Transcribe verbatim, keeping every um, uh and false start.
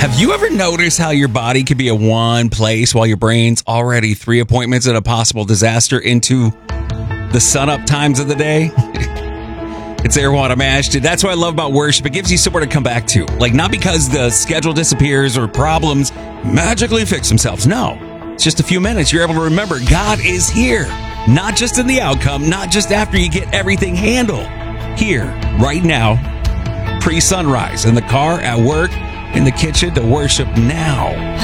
Have you ever noticed how your body could be in one place while your brain's already three appointments and a possible disaster into the sun-up times of the day? It's Airwana Mash. That's what I love about worship. It gives you somewhere to come back to. Like, not because the schedule disappears or problems magically fix themselves. No. It's just a few minutes. You're able to remember God is here. Not just in the outcome, not just after you get everything handled. Here, right now, pre-sunrise, in the car, at work, in the kitchen, to worship now.